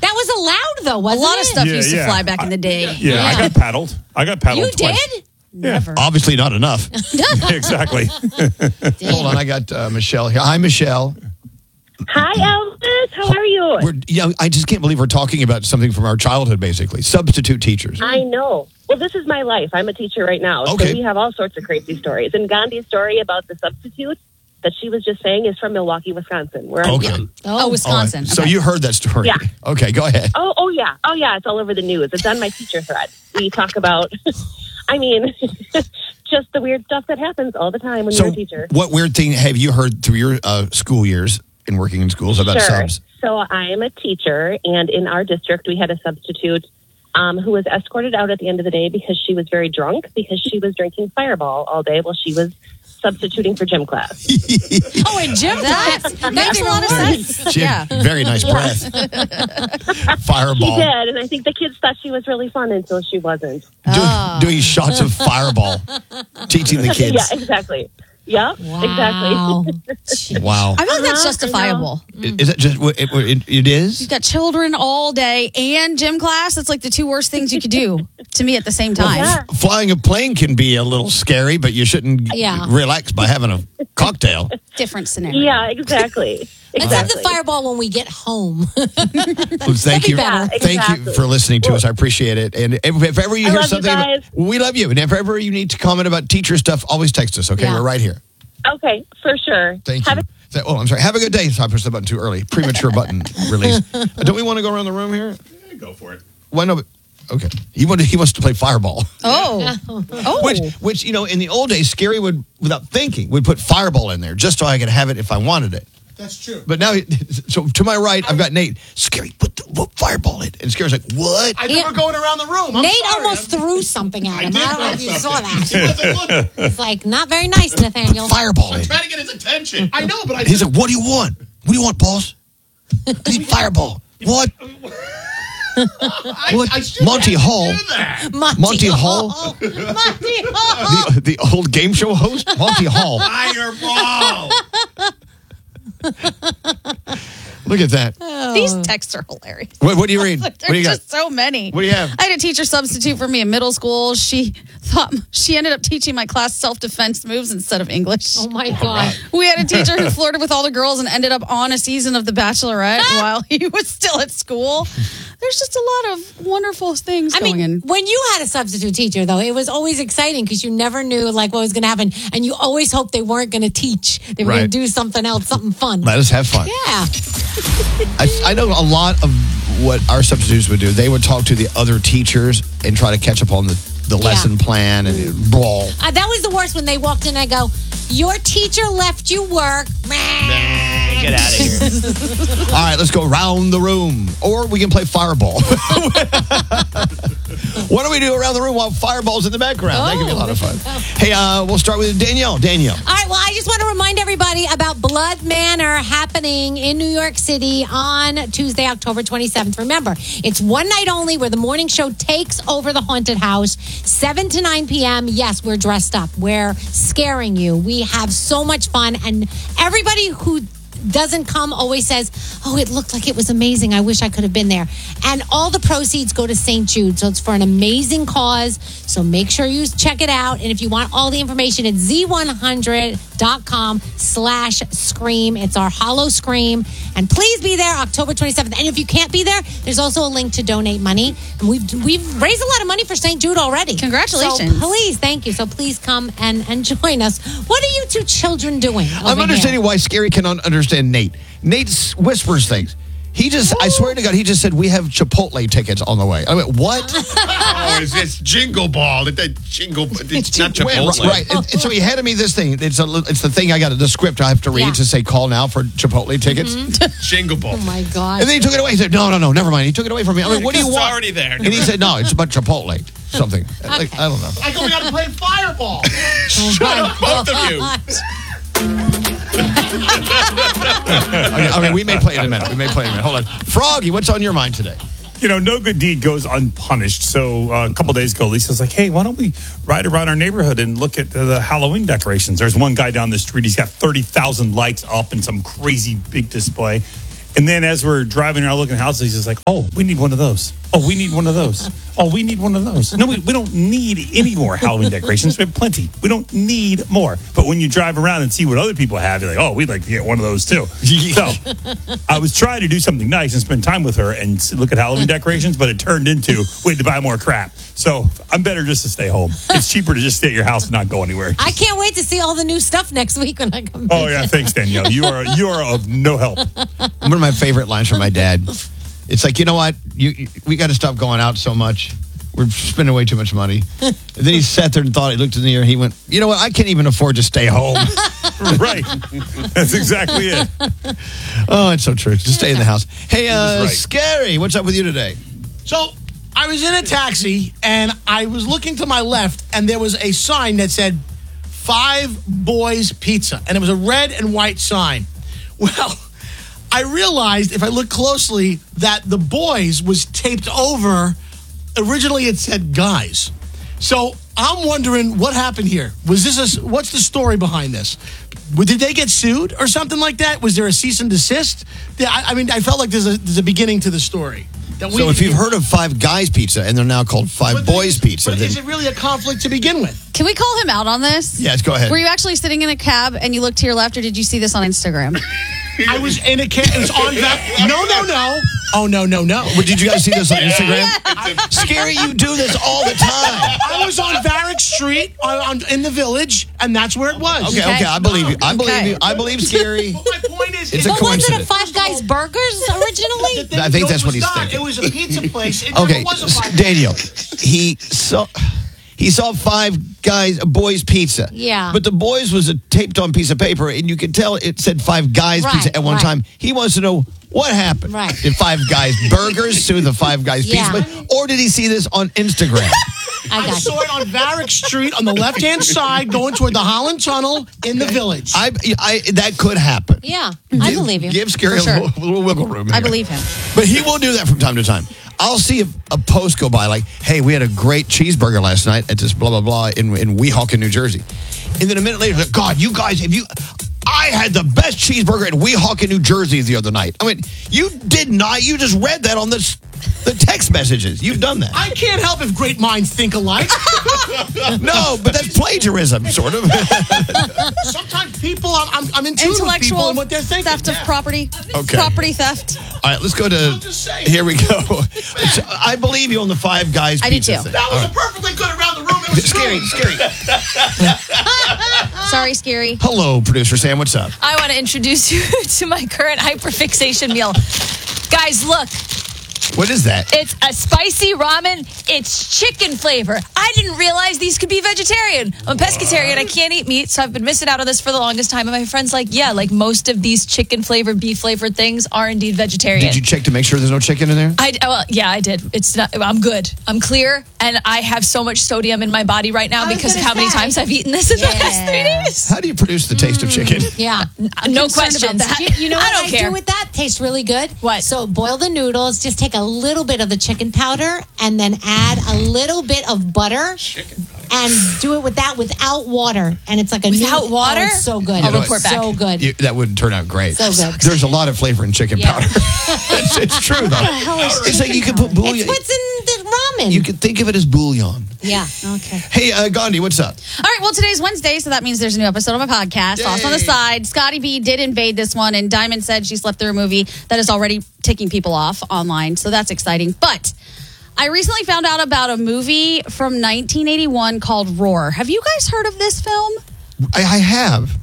That was allowed, though, wasn't it? A lot of stuff used to fly back in the day. Yeah, I got paddled. You twice. did? Never. Obviously not enough. Exactly. Hold on, I got Michelle here. Hi, Michelle. Hi, Elvis. How are you? I just can't believe we're talking about something from our childhood, basically. Substitute teachers. I know. Well, this is my life. I'm a teacher right now. Okay. So we have all sorts of crazy stories. And Gandhi's story about the substitute that she was just saying is from Milwaukee, Wisconsin. Where I'm from. Oh, Wisconsin. So you heard that story. Yeah. Okay, go ahead. Oh, yeah. Oh, yeah. It's all over the news. It's on my teacher thread. We talk about, I mean, just the weird stuff that happens all the time when you're a teacher. What weird thing have you heard through your school years and working in schools about subs? So I am a teacher, and in our district, we had a substitute who was escorted out at the end of the day because she was very drunk, because she was drinking Fireball all day while she was substituting for gym class. Oh, in gym class? That makes a lot of sense. Yeah. Very nice breath. Fireball. She did, and I think the kids thought she was really fun until she wasn't. Doing shots of Fireball. Teaching the kids. Yeah, exactly. Yep, exactly. Wow. I feel like that's justifiable. Is it just, it is? You've got children all day and gym class. It's like the two worst things you could do to me at the same time. Yeah. Flying a plane can be a little scary, but you shouldn't relax by having a cocktail. Different scenario. Yeah, exactly. Let's have the Fireball when we get home. Well, thank you. Thank you for listening to us. I appreciate it. And if ever you hear something, we love you. And if ever you need to comment about teacher stuff, always text us, okay? We're right here. Okay, for sure. Thank you. I'm sorry. Have a good day. So I pushed the button too early. Premature button release. Don't we want to go around the room here? Yeah, go for it. Why no? Okay. He wants to play Fireball. Oh. Which, in the old days, Scary would, without thinking, would put Fireball in there just so I could have it if I wanted it. That's true. But now, so to my right, I've got Nate. Scary, put Fireball in. And Scary's like, what? I think we're going around the room. Nate almost threw something at him. I don't know if you saw that. It's like, not very nice, Nathaniel. Fireball in. Trying to get his attention. I know, but He's like, what do you want? What do you want, boss? I need Fireball. What? Monty Hall. Monty Hall. Monty Hall. The old game show host? Monty Hall. Fireball. Look at that. These texts are hilarious. What do you read? There's What do you got? just so many. What do you have? I had a teacher substitute for me in middle school. She ended up teaching my class self-defense moves instead of English. Oh, my God. We had a teacher who flirted with all the girls and ended up on a season of The Bachelorette while he was still at school. There's just a lot of wonderful things going in. When you had a substitute teacher, though, it was always exciting because you never knew what was going to happen. And you always hoped they weren't going to teach. They were going to do something else, something fun. Let us have fun. Yeah. I know a lot of what our substitutes would do. They would talk to the other teachers and try to catch up on the lesson plan and brawl. That was the worst when they walked in and I go, your teacher left you work. Get out of here. All right, let's go around the room. Or we can play Fireball. What do we do around the room while Fireball's in the background? That could be a lot of fun. Hey, we'll start with Danielle. Danielle. All right, well, I just want to remind everybody about Blood Manor happening in New York City on Tuesday, October 27th. Remember, it's one night only where the morning show takes over the haunted house, 7 to 9 p.m. Yes, we're dressed up. We're scaring you. We have so much fun. And everybody who doesn't come always says, oh, it looked like it was amazing. I wish I could have been there. And all the proceeds go to St. Jude. So it's for an amazing cause. So make sure you check it out. And if you want all the information, it's z100.com/scream. It's our Hollow Scream. And please be there October 27th. And if you can't be there, there's also a link to donate money. And we've raised a lot of money for St. Jude already. Congratulations. So please, thank you. So please come and join us. What are you two children doing? I'm understanding why Scary cannot understand Nate. Nate whispers things. I swear to God, he just said, we have Chipotle tickets on the way. I went, what? It's Jingle Ball. It's not Chipotle. Right. And so he handed me this thing. It's the thing I got, the script I have to read to say, call now for Chipotle tickets. Jingle Ball. Oh, my God. And then he took it away. He said, no, never mind. He took it away from me. I mean, what do you want? It's already there. And he said, no, it's about Chipotle. Something. I don't know. I go, we got to play Fireball. Shut up, both of you. Okay, we may play it in a minute. Hold on. Froggy, what's on your mind today? No good deed goes unpunished. So a couple days ago, Lisa's like, hey, why don't we ride around our neighborhood and look at the Halloween decorations? There's one guy down the street. He's got 30,000 lights up in some crazy big display. And then as we're driving around looking at houses, he's just like, oh, we need one of those. Oh, we need one of those. Oh, we need one of those. No, we don't need any more Halloween decorations. We have plenty. We don't need more. But when you drive around and see what other people have, you're like, oh, we'd like to get one of those too. So I was trying to do something nice and spend time with her and look at Halloween decorations, but it turned into, we had to buy more crap. So I'm better just to stay home. It's cheaper to just stay at your house and not go anywhere. I can't wait to see all the new stuff next week when I come back. Oh, yeah. Thanks, Danielle. You are of no help. One of my favorite lines from my dad. It's like, you know what? We got to stop going out so much. We're spending way too much money. And then he sat there and thought, he looked in the air, and he went, you know what? I can't even afford to stay home. Right. That's exactly it. Oh, it's so true. Just stay in the house. Hey, right. Scary, what's up with you today? So I was in a taxi, and I was looking to my left, and there was a sign that said 5 Boys Pizza. And it was a red and white sign. Well, I realized, if I look closely, that the Boys was taped over. Originally, it said Guys. So I'm wondering what happened here. What's the story behind this? Did they get sued or something like that? Was there a cease and desist? I felt like there's a beginning to the story. So if you've heard of 5 Guys Pizza and they're now called 5 Boys Pizza, but is it really a conflict to begin with? Can we call him out on this? Yes, go ahead. Were you actually sitting in a cab and you looked to your left, or did you see this on Instagram? I was in a cab. It was on that. No. Oh, no. Well, did you guys see this on Instagram? Scary, you do this all the time. I was on Varick Street in the Village, and that's where it was. Okay, I believe you. I believe Scary. But my point is, It's a But wasn't it coincidence. 5 Guys Burgers originally? I think that's what he's thinking. It was a pizza place. It Okay, never was a 5 Guys. Daniel, he saw 5 Guys Boys Pizza. Yeah. But the Boys was a taped on piece of paper, and you could tell it said 5 Guys Right, Pizza at one right. time. He wants to know what happened. Right. Did 5 Guys Burgers sue the 5 Guys Yeah. Pizza Place, or did he see this on Instagram? I got saw it on Varick Street on the left-hand side going toward the Holland Tunnel in the Village. That could happen. Yeah, I believe you. Give Scary For sure. a little wiggle room. I here. believe him. But he will do that from time to time. I'll see a post go by like, hey, we had a great cheeseburger last night at this blah, blah, blah in Weehawken, New Jersey. And then a minute later, like, God, you guys, I had the best cheeseburger in Weehawken, New Jersey the other night. I mean, you did not. You just read that on the text messages. You've done that. I can't help if great minds think alike. No, but that's plagiarism, sort of. Sometimes people, I'm in tune with people Intellectual and what they're thinking. theft of property. Okay. Property theft. All right, let's go to. I'm just saying. Here we go. I believe you on the 5 Guys I do pizza too. thing. That was a perfectly good around the room. It was Scary. Sorry, Scary. Hello, producer Sam. What's up? I want to introduce you to my current hyperfixation meal. Guys, look, What is that? it's a spicy ramen. It's chicken flavor. I didn't realize these could be vegetarian. I'm a pescatarian. I can't eat meat, so I've been missing out on this for the longest time. And my friend's like, yeah, like most of these chicken flavored, beef flavored things are indeed vegetarian. Did you check to make sure there's no chicken in there? Yeah, I did. It's not. I'm good. I'm clear, and I have so much sodium in my body right now I was because of gonna how many say. times I've eaten this in the last 3 days. How do you produce the taste of chicken? Yeah. No concerned questions. about that. You know I what don't I care. do with that? Tastes really good. What? So boil the noodles, just take a little bit of the chicken powder and then add a little bit of butter and do it with that without water. And it's like a Without noodle. water? Oh, it's so good. I'll report back. So good. That wouldn't turn out great. So good. There's a lot of flavor in chicken Yeah. powder. it's true, though. It's like you could put bouillon. It's what's in the ramen. You could think of it as bouillon. Yeah. Okay. Hey, Gandhi, what's up? All right, well, today's Wednesday, so that means there's a new episode of my podcast. Yay. Also on the side, Scotty B did invade this one, and Diamond said she slept through a movie that is already ticking people off online, so that's exciting. But I recently found out about a movie from 1981 called Roar. Have you guys heard of this film? I have.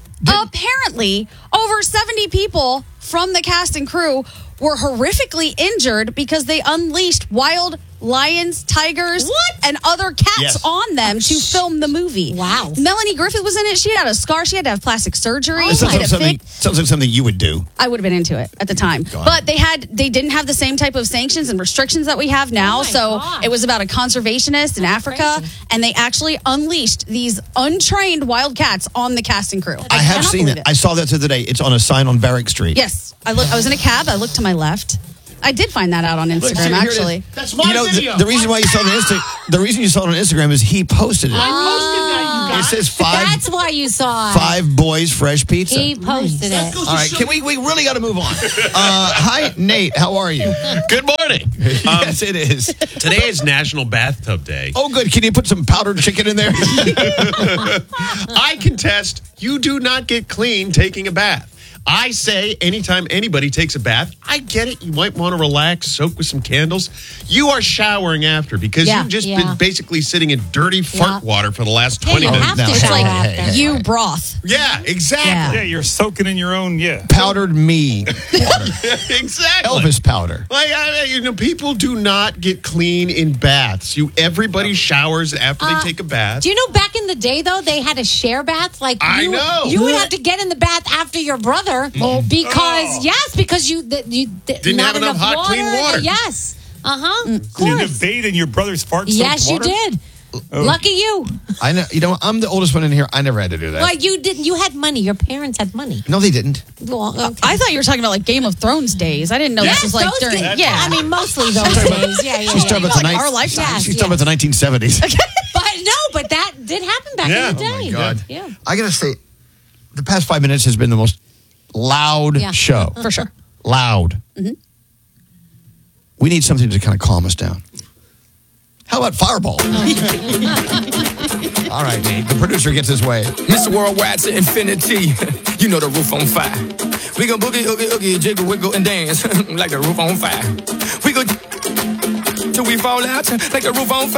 Apparently, over 70 people from the cast and crew were horrifically injured because they unleashed wild lions, tigers, and other cats Yes. on them to film the movie. Wow. Melanie Griffith was in it. She had a scar. She had to have plastic surgery. Oh to Sounds get like it something, fixed. sounds like something you would do. I would have been into it at the time. But they didn't have the same type of sanctions and restrictions that we have now. Oh my So God. it was about a conservationist in Africa, crazy. and they actually unleashed these untrained wild cats on the cast and crew. I have cannot seen believe it. I saw that the other day. It's on a sign on Varick Street. Yes, I was in a cab. I looked to my left. I did find that out on Instagram, here it is. actually. That's my video. The reason why you saw it on the reason you saw it on Instagram is he posted it. I posted that, you It says five. That's why you saw it. 5 boys fresh pizza. He posted it. All right, can we really got to move on. Hi, Nate. How are you? Good morning. Yes, it is. Today is National Bathtub Day. Oh, good. Can you put some powdered chicken in there? I contest you do not get clean taking a bath. I say anytime anybody takes a bath, I get it. You might want to relax, soak with some candles. You are showering after because Yeah, you've just yeah. been basically sitting in dirty fart water for the last Hey, 20 you minutes. have to No, It's shower like after. you broth. Yeah, exactly. Yeah, you're soaking in your own, Powdered me. Exactly. Elvis powder. Like, people do not get clean in baths. Everybody showers after they take a bath. Do you know back in the day though they had a share bath? Like I you, know. you would have to get in the bath after your brother because you Didn't not have enough hot, clean water. Yes, Of You course. bathe in your brother's fart. Yes, you water? did. Lucky you. I know. You know, I'm the oldest one in here. I never had to do that. Well, you didn't. You had money. Your parents had money. No, they didn't. Well, okay. I thought you were talking about like Game of Thrones days. I didn't know this was like those during. days. Yeah, I mean mostly those days. Yeah, yeah. She's talking about the Like our lifetime. Yes, She's talking about the 1970s. but that did happen back in the day. Oh my God. Yeah. I gotta say, the past 5 minutes has been the most loud Yeah. show. for sure. Loud. We need something to kind of calm us down. How about Fireball? All right, Nate. The producer gets his way. Mr. Worldwide to infinity. You know the roof on fire. We gon' boogie, oogie, oogie, jiggle, wiggle, and dance like the roof on fire. We go till we fall out like the roof on fire.